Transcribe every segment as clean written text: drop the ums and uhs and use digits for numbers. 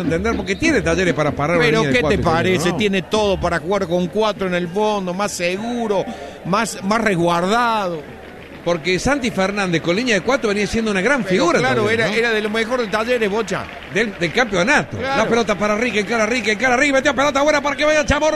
entender, porque tiene Talleres para parar. Pero ¿qué te parece? ¿no? Tiene todo para jugar con 4 en el fondo, más seguro, más resguardado. Porque Santi Fernández con línea de 4 venía siendo una gran figura. Claro, Talleres, ¿no? era de lo mejor del Talleres, Bocha. Del campeonato. Claro. La pelota para Rique, encara Rique, metió pelota buena para que vaya Chamorro.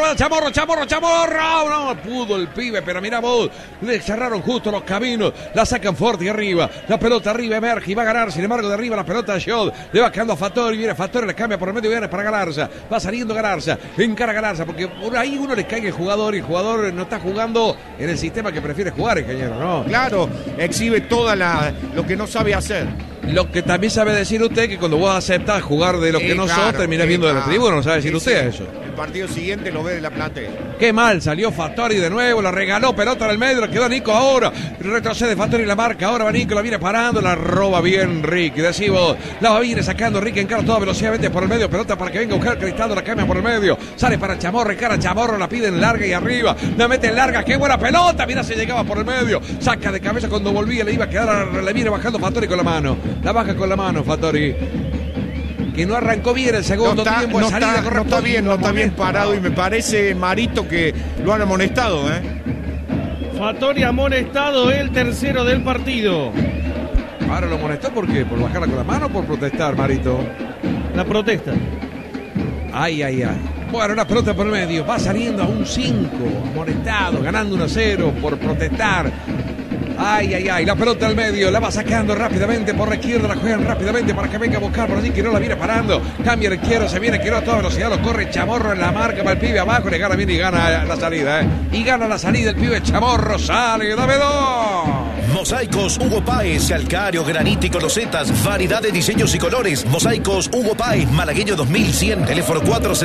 No pudo el pibe, pero mirá vos, le cerraron justo los caminos, la sacan fuerte y arriba, la pelota arriba emerge y va a ganar, sin embargo de arriba la pelota de Shot, le va quedando a Fattori, viene Fattori, le cambia por el medio y viene para Galarza, va saliendo Galarza, encara Galarza, porque por ahí uno le cae el jugador y el jugador no está jugando en el sistema que prefiere jugar, ingeniero, ¿no? Claro, exhibe toda lo que no sabe hacer. Lo que también sabe decir usted que cuando vos aceptás jugar de lo que no sos, terminás viendo de la tribuna, no sabe decir usted eso. El partido siguiente lo ve de la platea. Qué mal, salió Fattori de nuevo, la regaló, pelota en el medio, la quedó Nico ahora, retrocede Fattori, la marca, ahora va Nico, la viene parando, la roba bien Ricky, decimos, la va viene sacando Ricky, encara toda velocidad, vete por el medio, pelota para que venga a buscar Cristaldo, la cambia por el medio, sale para Chamorro, encara Chamorro, la pide en larga y arriba, la mete en larga, qué buena pelota, mira se llegaba por el medio, saca de cabeza cuando volvía, le iba a quedar, le viene bajando Fattori con la mano, la baja con la mano Fattori, que no arrancó bien el segundo tiempo de salida. No está bien parado y me parece, Marito, que lo han amonestado, Fattori amonestado, el tercero del partido. Ahora lo amonestó, ¿por qué? ¿Por bajarla con la mano o por protestar, Marito? La protesta. Ay. Bueno, la pelota por el medio, va saliendo a un 5, amonestado, ganando 1-0 por protestar. Ay, la pelota al medio, la va sacando rápidamente por la izquierda, la juegan rápidamente para que venga a buscar por allí, que no la viene parando, cambia la izquierda, se viene, que no a toda velocidad, lo corre Chamorro en la marca, va el pibe abajo, le gana bien y gana la salida, y gana la salida el pibe Chamorro, sale, dame 2. Mosaicos Hugo Páez, calcáreo, granito y losetas, variedad de diseños y colores. Mosaicos Hugo Páez, Malagueño 2100, teléfono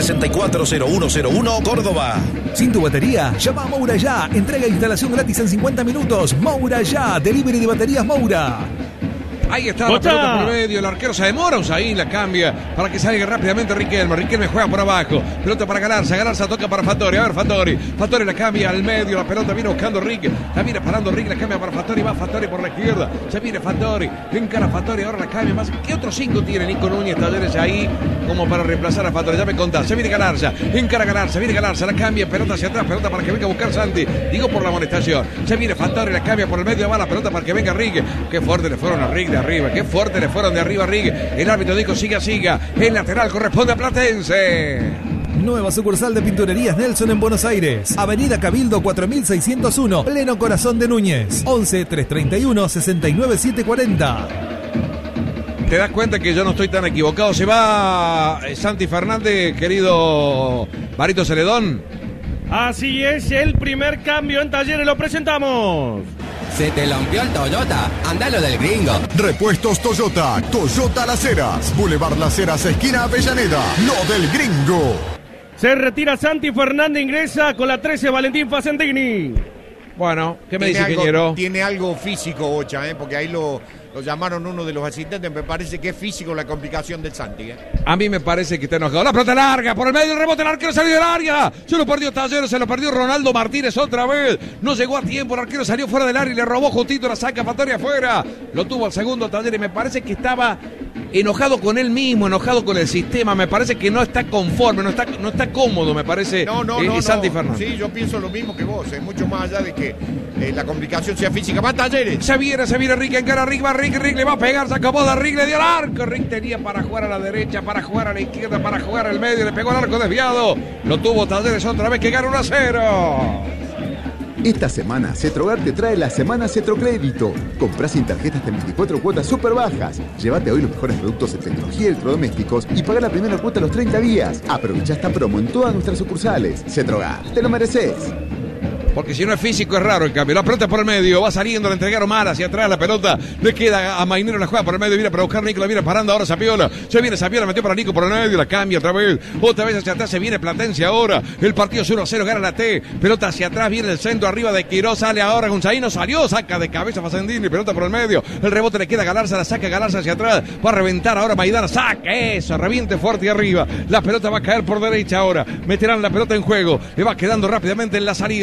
464-0101, Córdoba. Sin tu batería, llama a Moura ya. Entrega e instalación gratis en 50 minutos. Moura ya, delivery de baterías Moura. Ahí está la pelota por el medio, el arquero se demora, Usain la cambia para que salga rápidamente Riquelme juega por abajo, pelota para Galarza toca para Fattori, a ver Fattori la cambia al medio, la pelota viene buscando Rique, la viene parando Rique, la cambia para Fattori, va Fattori por la izquierda, se viene Fattori, encara Fattori, ahora la cambia más, ¿qué otros 5 tiene Nico Núñez Talleres ahí como para reemplazar a Fattori? Ya me contás, se viene Galarza, encara Galarza, viene Galarza, la cambia, pelota hacia atrás, pelota para que venga a buscar Santi, digo por la amonestación, se viene Fattori, la cambia por el medio, va la pelota para que venga Rique, qué fuerte le fueron a Rique de arriba, qué fuerte le fueron de arriba a Rigue. El árbitro dijo siga. El lateral corresponde a Platense. Nueva sucursal de Pinturerías Nelson en Buenos Aires. Avenida Cabildo 4601, pleno corazón de Núñez. 11 331 69 740. ¿Te das cuenta que yo no estoy tan equivocado? Se va Santi Fernández, querido Barito Celedón. Así es, el primer cambio en Talleres, lo presentamos. Se te rompió el Toyota, andalo del Gringo. Repuestos Toyota, Toyota Las Heras, Boulevard Las Heras, esquina Avellaneda, lo del Gringo. Se retira Santi Fernández, ingresa con la 13 Valentín Facentini. Bueno, ¿qué me dice, ingeniero? Tiene algo físico, Bocha, porque ahí lo llamaron uno de los asistentes, me parece que es físico la complicación del Santi. A mí me parece que está enojado. La pelota larga, por el medio, el rebote, el arquero salió del área. Se lo perdió Talleres, se lo perdió Ronaldo Martínez otra vez. No llegó a tiempo, el arquero salió fuera del área y le robó justito, la saca Fattori afuera. Lo tuvo al segundo Talleres, me parece que estaba enojado con él mismo, enojado con el sistema. Me parece que no está conforme, no está cómodo, me parece. No, Santi Fernández. Sí, yo pienso lo mismo que vos, es mucho más allá de que la complicación sea física. Va Talleres. Se viene Rick, encara Rick le va a pegar, se acomóda Rick, le dio al arco. Rick tenía para jugar a la derecha, para jugar a la izquierda, para jugar al medio, le pegó al arco desviado. Lo tuvo Talleres otra vez que gana 1-0. Esta semana Cetrogar te trae la semana Cetrocrédito. Comprá sin tarjetas de 24 cuotas súper bajas. Llévate hoy los mejores productos de tecnología y electrodomésticos y paga la primera cuota a los 30 días. Aprovecha esta promo en todas nuestras sucursales. Cetrogar, te lo mereces. Porque si no es físico es raro el cambio. La pelota por el medio, va saliendo, la entregaron mal hacia atrás, la pelota le queda a Mainero, la juega por el medio, viene para buscar Nico, la viene parando ahora Sapiola, se viene Sapiola, metió para Nico por el medio, la cambia otra vez hacia atrás, se viene Platense ahora, el partido es 1-0, gana la T, pelota hacia atrás, viene el centro arriba de Quirós, sale ahora Gonzaino, salió, saca de cabeza Facendini, pelota por el medio, el rebote le queda a Galarza, la saca Galarza hacia atrás, va a reventar ahora Maidana, saca eso, reviente fuerte y arriba, la pelota va a caer por derecha ahora, meterán la pelota en juego, le va quedando rápidamente en la salida, otra vez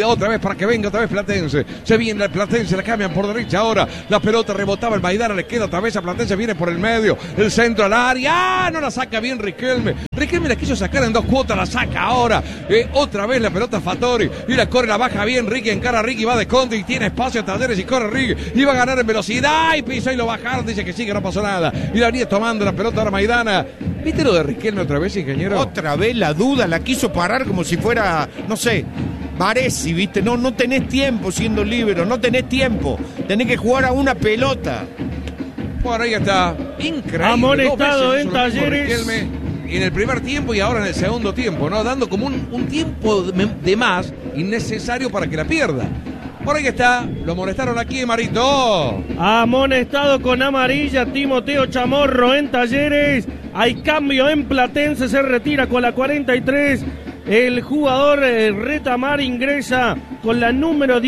para que venga otra vez Platense. Se viene el Platense, la cambian por derecha ahora. La pelota rebotaba el Maidana, le queda otra vez a Platense, viene por el medio. El centro al área. No la saca bien Riquelme. Riquelme la quiso sacar en 2 cuotas, la saca ahora. Otra vez la pelota Fattori. Y la corre, la baja bien Ricky, encara a Ricky, va de contra y tiene espacio a Talleres y corre Ricky. Y va a ganar en velocidad y pisó y lo bajaron. Dice que sí, que no pasó nada. Y la venía tomando la pelota ahora Maidana. ¿Viste lo de Riquelme otra vez, ingeniero? Otra vez la duda, la quiso parar como si fuera, no sé, Baresi, ¿viste? No tenés tiempo siendo líbero, no tenés tiempo. Tenés que jugar a una pelota. Por ahí está. Increíble. Amonestado en Talleres. Riquelme en el primer tiempo y ahora en el segundo tiempo, ¿no? Dando como un tiempo de más innecesario para que la pierda. Por ahí está, lo molestaron aquí, Marito. Amonestado con amarilla Timoteo Chamorro en Talleres. Hay cambio en Platense, se retira con la 43. El jugador Retamar ingresa con la número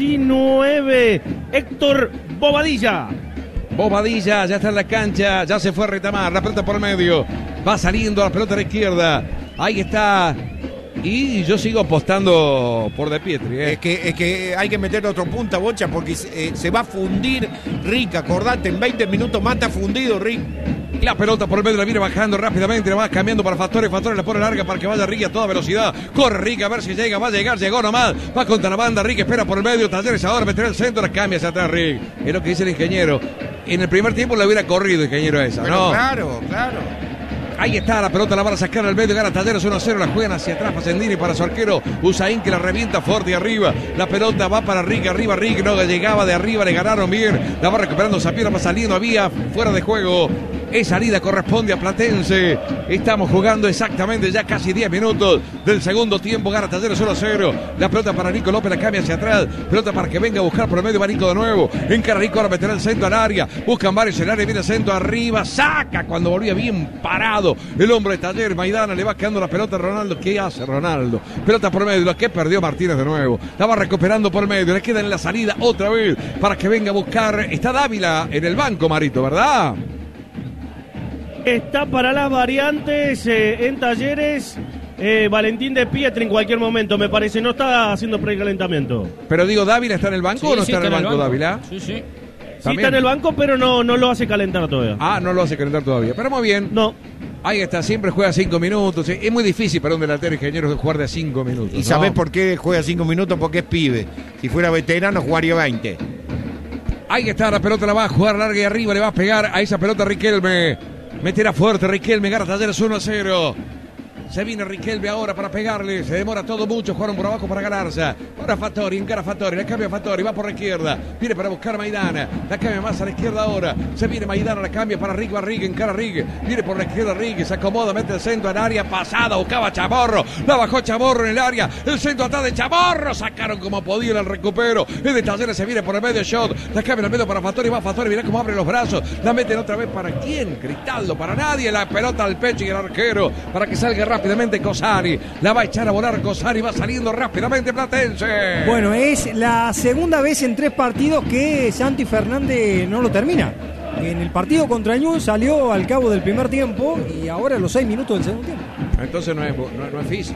19, Héctor Bobadilla. Bobadilla ya está en la cancha, ya se fue a Retamar, la pelota por el medio. Va saliendo la pelota a la izquierda. Ahí está. Y yo sigo apostando por De Pietri. Es que hay que meter otro punta, Bocha, porque se va a fundir Rick. Acordate, en 20 minutos más está fundido Rick. La pelota por el medio la viene bajando rápidamente, la va cambiando para Fattori. Fattori la pone larga para que vaya Ricky a toda velocidad. Corre Ricky a ver si llega, va a llegar, llegó nomás. Va contra la banda, Ricky espera por el medio. Talleres ahora meterá el centro, la cambia hacia atrás Rick. Es lo que dice el ingeniero. En el primer tiempo la hubiera corrido, ingeniero, esa, pero ¿no? Claro. Ahí está, la pelota la van a sacar al medio, gana Talleres 1-0, la juegan hacia atrás Facendini para su arquero Usain, que la revienta fuerte arriba. La pelota va para Rick, arriba Rick, no llegaba de arriba, le ganaron bien. La va recuperando Sapira, va saliendo, había fuera de juego. Es salida, corresponde a Platense. Estamos jugando exactamente ya casi 10 minutos del segundo tiempo. Gana Talleres 1-0. La pelota para Nico López, la cambia hacia atrás. Pelota para que venga a buscar por el medio. Va Nico de nuevo. Encara Nico, ahora meterá el centro al área. Buscan varios en el área, viene el centro arriba. Saca cuando volvía bien parado. El hombre de Talleres, Maidana, le va quedando la pelota a Ronaldo. ¿Qué hace Ronaldo? Pelota por el medio, la que perdió Martínez de nuevo. La va recuperando por el medio. Le queda en la salida otra vez para que venga a buscar. Está Dávila en el banco, Marito, ¿verdad? Está para las variantes en Talleres. Valentín De Pietri en cualquier momento, me parece. No está haciendo precalentamiento. Pero digo, ¿Dávila está en el banco o no está en el banco, Dávila? Sí. Sí está en el banco, pero no lo hace calentar todavía. Ah, no lo hace calentar todavía. Pero muy bien. No. Ahí está, siempre juega 5 minutos. Es muy difícil para un delantero ingeniero jugar de 5 minutos. ¿Y sabés por qué juega 5 minutos? Porque es pibe. Si fuera veterano, jugaría 20. Ahí está, la pelota la va a jugar larga y arriba, le va a pegar a esa pelota Riquelme. Meterá fuerte Riquelme, gana Talleres 1-0. Se viene Riquelme ahora para pegarle. Se demora todo mucho. Jugaron por abajo para ganarse. Ahora Fattori, encara Fattori. La cambia Fattori. Va por la izquierda. Viene para buscar Maidana. La cambia más a la izquierda ahora. Se viene Maidana. La cambia para Rick. Va Rick. Encara Rick. Viene por la izquierda Rick. Se acomoda. Mete el centro en área pasada. Buscaba Chamorro. La bajó Chamorro en el área. El centro atrás de Chamorro. Sacaron como podían el recupero. El de Talleres se viene por el medio shot. La cambia al medio para Fattori. Va Fattori. Mirá cómo abre los brazos. La meten otra vez. ¿Para quién? Cristaldo. Para nadie. La pelota al pecho y el arquero. Para que salga rápidamente Cosari. La va a echar a volar Cosari, va saliendo rápidamente Platense. Bueno, es la segunda vez en 3 partidos que Santi Fernández no lo termina. En el partido contra Ñublense salió al cabo del primer tiempo y ahora a los 6 minutos del segundo tiempo. Entonces no es físico.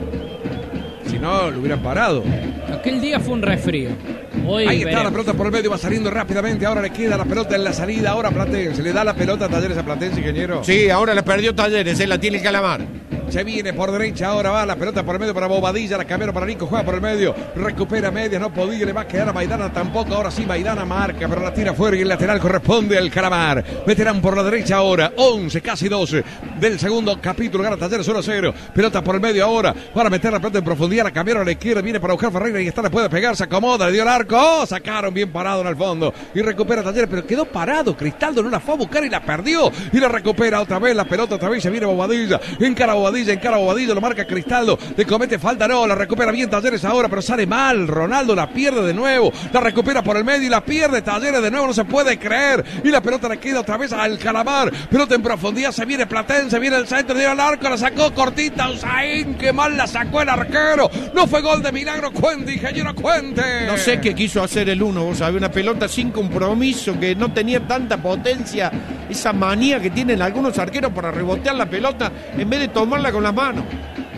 Si no, lo hubieran parado. Aquel día fue un resfrío. Hoy ahí veremos. está la pelota por el medio, va saliendo rápidamente. Ahora le queda la pelota en la salida. Ahora Platense. ¿Le da la pelota a Talleres a Platense, ingeniero? Sí, ahora la perdió Talleres. Él la tiene que Calamar. Se viene por derecha, ahora va la pelota por el medio para Bobadilla, la cambiaron para Nico, juega por el medio, recupera medias, no podía, le va a quedar a Maidana tampoco, ahora sí Maidana marca, pero la tira fuera y el lateral corresponde al Calamar. Veterán por la derecha ahora, 11, casi 12 del segundo capítulo, gana Talleres 1-0, pelota por el medio ahora, para meter la pelota en profundidad, la cambiaron a la izquierda, viene para buscar Ferreira y está, le puede pegar, se acomoda, le dio el arco, sacaron bien parado en el fondo y recupera Talleres, pero quedó parado, Cristaldo no la fue a buscar y la perdió y la recupera otra vez, la pelota otra vez, se viene Bobadilla, encara Bobadilla, lo marca Cristaldo, le comete falta, no, la recupera bien Talleres ahora, pero sale mal, Ronaldo la pierde de nuevo, la recupera por el medio y la pierde Talleres de nuevo, no se puede creer, y la pelota le queda otra vez al Calamar, pelota en profundidad, se viene Platense, viene el centro, dio al arco, la sacó cortita Usain, que mal la sacó el arquero, no fue gol de milagro, cuente, ingeniero, cuente. No sé qué quiso hacer el uno, vos sabés, una pelota sin compromiso, que no tenía tanta potencia, esa manía que tienen algunos arqueros para rebotear la pelota en vez de tomarla con las manos.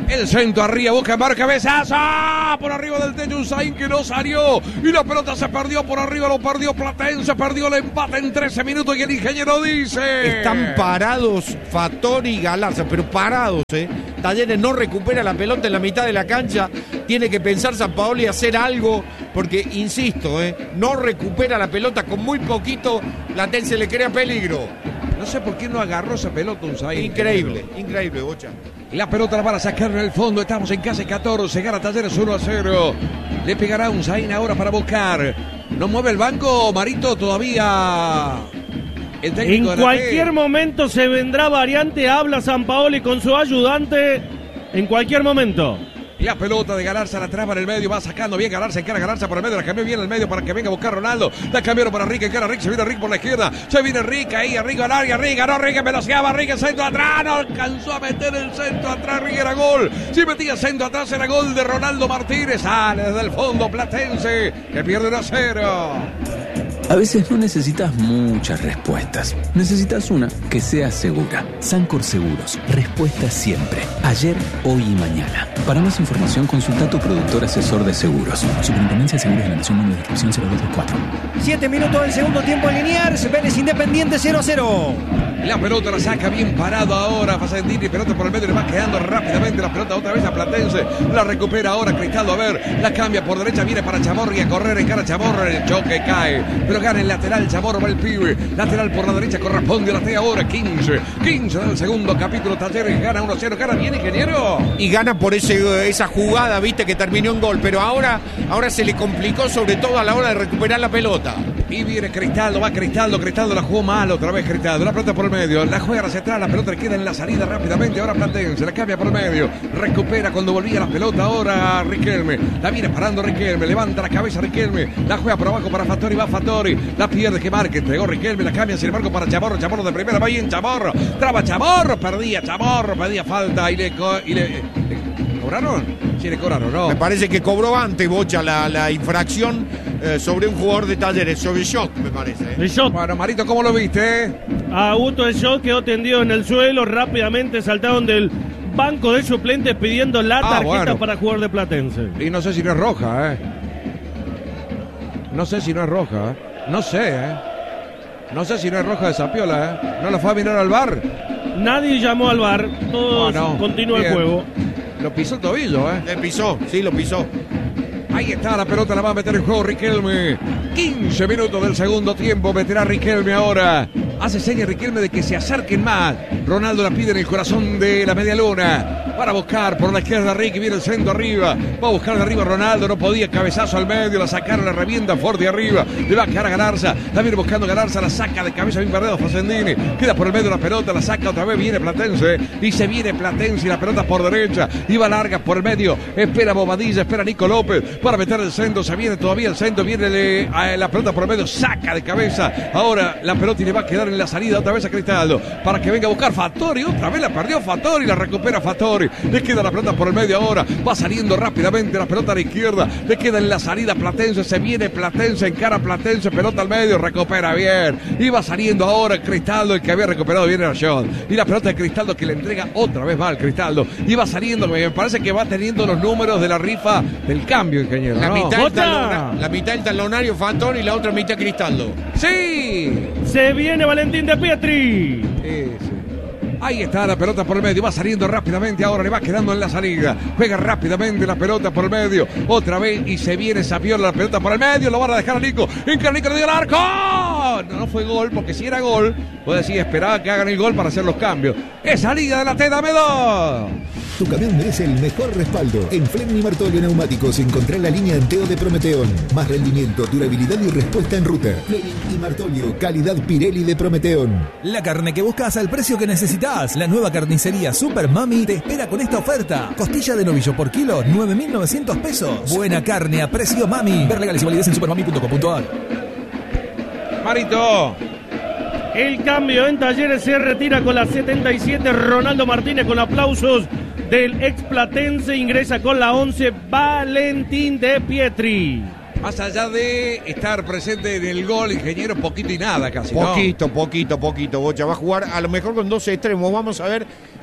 El centro arriba, busca mar, cabezazo. Por arriba del techo, Usain que no salió. Y la pelota se perdió por arriba, lo perdió Platense. Perdió el empate en 13 minutos y el ingeniero dice... Están parados Fattori y Galarza, pero parados, Talleres no recupera la pelota en la mitad de la cancha. Tiene que pensar Sampaoli hacer algo, porque, insisto, no recupera la pelota. Con muy poquito, Platense le crea peligro. No sé por qué no agarró esa pelota Usain. Increíble, Bocha. La pelota la van a sacar en el fondo. Estamos en casi 14. Gana Talleres 1-0. Le pegará Usain ahora para buscar. No mueve el banco, Marito, todavía. El técnico en cualquier momento se vendrá variante. Habla Sampaoli con su ayudante. En cualquier momento. La pelota de Galarza la traba en el medio, va sacando bien Galarza, encara Galarza por el medio, la cambió bien el medio para que venga a buscar Ronaldo, la cambiaron para Rick, encara Rick, se viene Rick por la izquierda, se viene Rick ahí, Rick al área, Rick, ganó Rick, velocidad, Rick, el centro atrás, no alcanzó a meter el centro atrás, Rick era gol, si metía centro atrás era gol de Ronaldo Martínez, sale desde el fondo Platense, que pierde 1-0. A veces no necesitas muchas respuestas. Necesitas una que sea segura. Sancor Seguros. Respuesta siempre. Ayer, hoy y mañana. Para más información, consulta a tu productor asesor de seguros. Superintendencia de Seguros de la Nación, número de inscripción 0224. 7 minutos del segundo tiempo en Liniers. Vélez Independiente 0-0. La pelota la saca bien parado ahora Facendini, pelota por el medio, le va quedando rápidamente la pelota otra vez a Platense, la recupera ahora Cristaldo, a ver, la cambia por derecha, viene para Chamorri a correr, encara Chamorro, el choque cae, pero gana el lateral, Chamorro va el pibe, lateral por la derecha, corresponde a la T ahora, 15 del segundo capítulo, Talleres gana 1-0, gana bien ingeniero. Y gana por esa jugada, viste, que terminó en gol, pero ahora se le complicó sobre todo a la hora de recuperar la pelota. Y viene Cristaldo, va Cristaldo la jugó mal otra vez Cristaldo, la pelota por el medio, la juega hacia atrás, la pelota le queda en la salida rápidamente, ahora Platense, la cambia por el medio, recupera cuando volvía la pelota, ahora Riquelme, la viene parando Riquelme, levanta la cabeza Riquelme, la juega por abajo para Fattori, va Fattori, la pierde que marque, entregó Riquelme, la cambia sin embargo para Chamorro, Chamorro de primera, va bien Chamorro, traba Chamorro, perdía falta y le ¿cobraron? Sí, le cobraron, ¿no? Me parece que cobró antes, Bocha, la infracción sobre un jugador de Talleres, sobre shot, me parece. El shot. Bueno, Marito, ¿cómo lo viste? Augusto el shot quedó tendido en el suelo, rápidamente saltaron del banco de suplentes pidiendo la tarjeta para jugar de Platense. Y no sé si no es roja, No sé si no es roja, No sé, No sé si no es roja de Zapiola, No la fue a mirar al VAR. Nadie llamó al VAR, todo continúa el juego. Lo pisó el tobillo, Le pisó, sí, lo pisó. Ahí está la pelota, la va a meter en juego Riquelme. 15 minutos del segundo tiempo, meterá Riquelme ahora. Hace señas Riquelme de que se acerquen más. Ronaldo la pide en el corazón de la media luna. Para buscar por la izquierda Ricky, viene el centro arriba. Va a buscar de arriba Ronaldo, no podía, cabezazo al medio, la sacaron, la revienta fuerte arriba. Le va a quedar a Galarza, la viene buscando Galarza, la saca de cabeza bien perdido Facendini. Queda por el medio la pelota, la saca otra vez, viene Platense. Y se viene Platense y la pelota por derecha. Iba larga por el medio, espera Bobadilla, espera Nico López para meter el centro, se viene todavía el centro, viene la pelota por el medio, saca de cabeza. Ahora la pelota y le va a quedar en la salida otra vez a Cristaldo para que venga a buscar Fattori, otra vez la perdió Fattori, la recupera Fattori, le queda la pelota por el medio ahora, va saliendo rápidamente la pelota a la izquierda, le queda en la salida Platense, se viene Platense, encara Platense, pelota al medio, recupera bien, iba saliendo ahora Cristaldo, el que había recuperado bien era John, y la pelota de Cristaldo que le entrega otra vez va al Cristaldo, iba saliendo, me parece que va teniendo los números de la rifa del cambio, ingeniero. La mitad del talonario Fattori y la otra mitad Cristaldo. ¡Sí! Se viene Valentín de Pietri. Ahí está la pelota por el medio, va saliendo rápidamente, ahora le va quedando en la salida, juega rápidamente la pelota por el medio, otra vez y se viene Sapiola, la pelota por el medio, lo van a dejar a Nico, Nico le dio el arco, no fue gol, porque si era gol, puede decir, esperaba que hagan el gol para hacer los cambios, es salida de la T, dame dos. Tu camión merece el mejor respaldo. En Fleming Martolio Neumáticos encontrá la línea Anteo de Prometeón. Más rendimiento, durabilidad y respuesta en ruta. Fleming y Martolio, calidad Pirelli de Prometeón. La carne que buscas al precio que necesitas. La nueva carnicería Super Mami te espera con esta oferta. Costilla de novillo por kilo, 9.900 pesos. Buena carne a precio Mami. Ver legales y validez en supermami.com.ar. Marito. El cambio en Talleres, se retira con la 77 Ronaldo Martínez con aplausos del ex Platense, ingresa con la 11 Valentín de Pietri. Más allá de estar presente en el gol, ingeniero, poquito y nada casi, ¿no? Poquito, Bocha. Va a jugar a lo mejor con dos extremos. Vamos a ver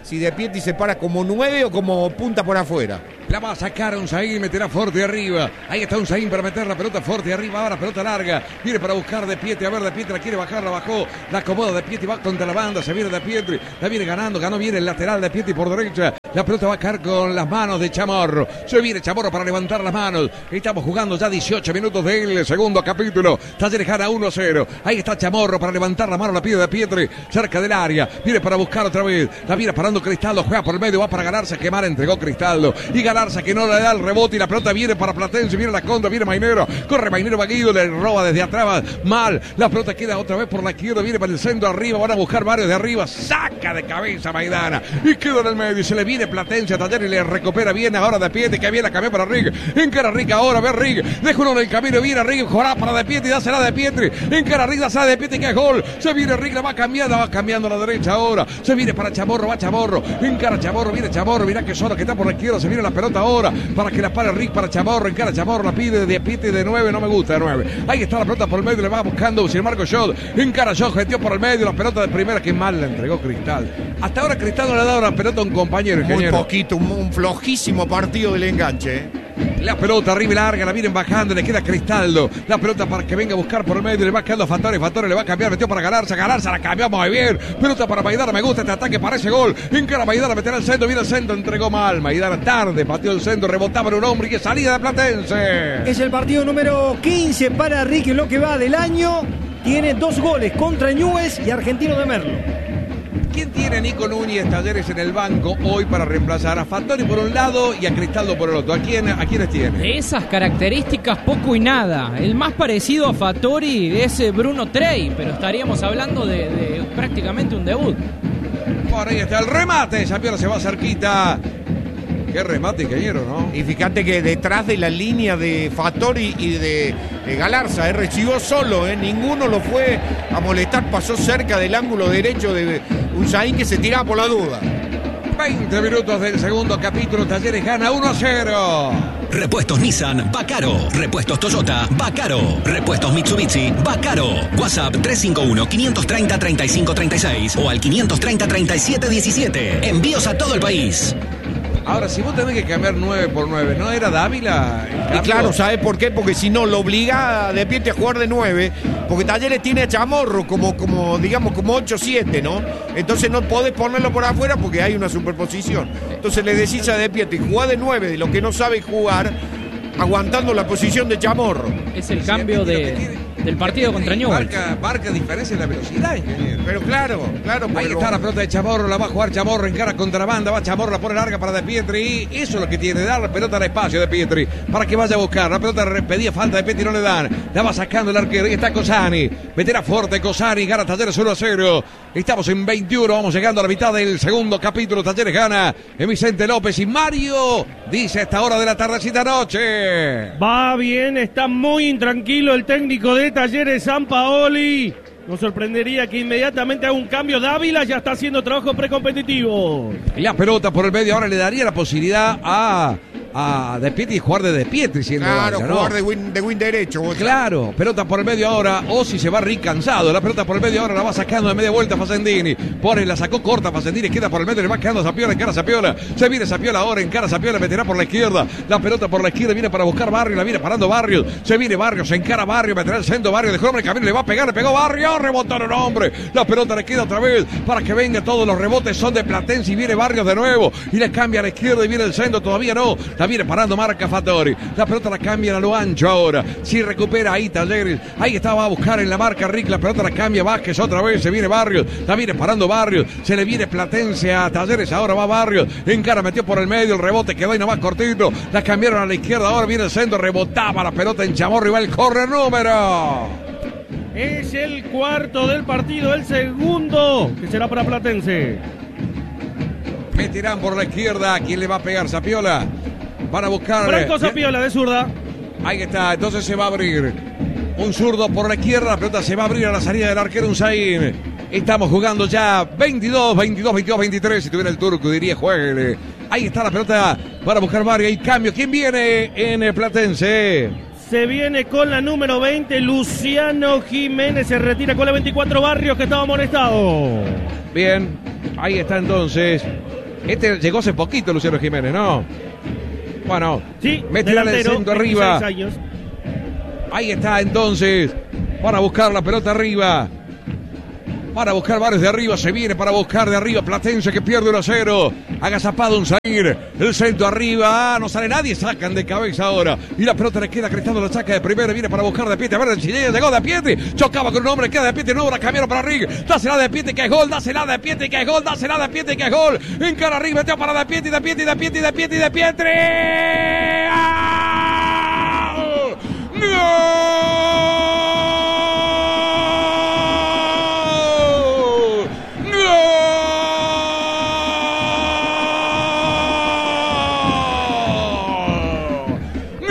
si De Pietri se para como 9 o como punta por afuera. La va a sacar Unzaín, meterá fuerte arriba. Ahí está Unzaín para meter la pelota fuerte arriba. Ahora pelota larga. Viene para buscar De Pietri. A ver, De Pietri la quiere bajar, la bajó. La acomoda De Pietri, va contra la banda. Se viene De Pietri. La viene ganando. Ganó bien el lateral De Pietri por derecha. La pelota va a caer con las manos de Chamorro. Se viene Chamorro para levantar las manos. Estamos jugando ya 18 minutos del segundo capítulo. Talleres gana 1-0. Ahí está Chamorro para levantar la mano. La pide De Pietri cerca del área. Viene para buscar otra vez. La viene parando Cristaldo. Juega por el medio. Va para Galarza. Quemar. Entregó Cristaldo. Y Galarza que no le da el rebote. Y la pelota viene para Platense. Viene la contra. Viene Mainero. Corre Mainero. Baguido. Le roba desde atrás. Mal. La pelota queda otra vez por la izquierda. Viene para el centro arriba. Van a buscar varios de arriba. Saca de cabeza Maidana. Y queda en el medio. Y se le viene Platense a Talleres y le recupera bien ahora De Pietri. Que viene a cambiar para Rig. Encara Rig ahora. Ve Rig. Deja uno en el camino. Viene Rig. Jorá para De Pietri. Dásela De Pietri. Encara Rig. Dásela De Pietri. Que es gol. Se viene Rig. La va cambiando a la derecha ahora. Se viene para Chamorro. Va Chamorro. Encara Chamorro. Viene Chamorro. Mirá que solo que está por la izquierda. Se viene la pelota ahora. Para que la pare Rig para Chamorro. Encara Chamorro. La pide De Pietri de 9. No me gusta de 9. Ahí está la pelota por el medio. Le va buscando. Sin embargo, Shot. Encara Shot. Gestió por el medio. La pelota de primera. Que mal la entregó Cristal. Hasta ahora Cristal no le ha dado la pelota a un compañero. Muy poquito. Un flojísimo partido del enganche. La pelota arriba y larga, la vienen bajando, le queda Cristaldo. La pelota para que venga a buscar por el medio, le va quedando a Fattori. Fattori le va a cambiar, metió para Galarza. Galarza la cambió muy bien. Pelota para Maidana, me gusta este ataque, parece gol. Encara Maidana, meterá el centro, viene el centro, entregó mal. Maidana tarde, pateó el centro, rebotaba en un hombre y que salida de Platense. Es el partido número 15 para Ricky, lo que va del año. Tiene 2 goles contra Newell's y Argentino de Merlo. ¿Quién tiene a Nico Núñez Talleres en el banco hoy para reemplazar a Fattori por un lado y a Cristaldo por el otro? ¿A quiénes tiene? De esas características poco y nada. El más parecido a Fattori es Bruno Trey, pero estaríamos hablando de prácticamente un debut. Por ahí está el remate, Sapiola se va cerquita. Qué remate, ingeniero, ¿no? Y fíjate que detrás de la línea de Fattori y de Galarza, recibió solo, ninguno lo fue a molestar, pasó cerca del ángulo derecho de Unzaín que se tiraba por la duda. 20 minutos del segundo capítulo, Talleres gana 1-0. Repuestos Nissan, Bacaro. Repuestos Toyota, Bacaro. Repuestos Mitsubishi, Bacaro. WhatsApp 351-530-3536 o al 530-3717. Envíos a todo el país. Ahora, si vos tenés que cambiar 9 por 9, ¿no era Dávila? Y claro, ¿sabes por qué? Porque si no, lo obliga a De Pietri a jugar de 9, porque Talleres tiene a Chamorro como 8-7, ¿no? Entonces no podés ponerlo por afuera porque hay una superposición. Entonces le decís a De Pietri, jugá de 9, de lo que no sabe jugar, aguantando la posición de Chamorro. Es el cambio del partido contra Newell's. Marca diferencia en la velocidad, ingeniero. Pero claro. Ahí está la pelota de Chamorro, la va a jugar Chamorro, encara contra la banda, va Chamorro, la pone larga para De Pietri. Y eso es lo que tiene, dar la pelota al espacio de Pietri para que vaya a buscar. La pelota pedía falta de Pietri, no le dan. La va sacando el arquero. Ahí está Cosani. Meterá fuerte Cosani, gana Talleres 1-0. Estamos en 21, vamos llegando a la mitad del segundo capítulo. Talleres gana en Vicente López y Mario dice a esta hora de la tardecita noche. Va bien, está muy intranquilo el técnico de Talleres, Sampaoli. Nos sorprendería que inmediatamente haga un cambio. Dávila ya está haciendo trabajo precompetitivo. La pelota por el medio ahora le daría la posibilidad a De Pietri jugar de Pietri. Claro, vaya, ¿no? jugar de win derecho. Claro, pelota por el medio ahora. O si se va Rick cansado. La pelota por el medio ahora la va sacando de media vuelta Facendini. La sacó corta Facendini. Queda por el medio. Le va quedando Sapiola. Encara Sapiola. Se viene Sapiola ahora. Encara Sapiola. Meterá por la izquierda. La pelota por la izquierda. Viene para buscar Barrio. La viene parando Barrio. Se viene Barrio. Se encara Barrio. Meterá el centro Barrio. Dejó el hombre camino. Le va a pegar. Le pegó Barrio. Rebotó en un hombre. La pelota le queda otra vez para que venga. Todos los rebotes son de Platense. Y viene Barrios de nuevo. Y le cambia a la izquierda. Y viene el centro. Todavía no. La viene parando marca Fattori. La pelota la cambia a lo ancho ahora. Si recupera ahí Talleres. Ahí estaba a buscar en la marca Rick. La pelota la cambia Vázquez otra vez. Se viene Barrios. La viene parando Barrios. Se le viene Platense a Talleres. Ahora va Barrios. Encara, metió por el medio. El rebote quedó ahí nomás cortito. La cambiaron a la izquierda. Ahora viene el centro. Rebotaba la pelota en Chamorro. Y va el córner número. Es el cuarto del partido. El segundo que será para Platense. Meterán por la izquierda. ¿Quién le va a pegar? Sapiola. Van a buscar. Franco Sapiola de zurda. Ahí está. Entonces se va a abrir. Un zurdo por la izquierda. La pelota se va a abrir a la salida del arquero Unzaín. Estamos jugando ya 22, 23. Si tuviera el turco diría juegue. Ahí está la pelota para buscar Barrio. Hay cambio. ¿Quién viene en Platense? Se viene con la número 20, Luciano Jiménez. Se retira con la 24, Barrios, que estaba amonestado. Bien, ahí está entonces. Este llegó hace poquito, Luciano Jiménez, ¿no? Bueno, sí, mete el centro arriba. Años. Ahí está entonces, para buscar la pelota arriba. Para buscar Vares de arriba, se viene para buscar de arriba Platense que pierde 1-0. Agazapado un Zaire, el centro arriba, no sale nadie, sacan de cabeza ahora. Y la pelota le queda Cristando, la saca de primera, viene para buscar de Pietri. A ver, el chileno llegó de Pietri, chocaba con un hombre, queda de Pietri, no, la cambiaron para Rig. Dásela de Pietri que es gol, dásela de Pietri que es gol, dásela de Pietri que es gol. Encara Rig, metió para de Pietri, de Pietri, de Pietri, de Pietri, de Pietri. ¡Gol!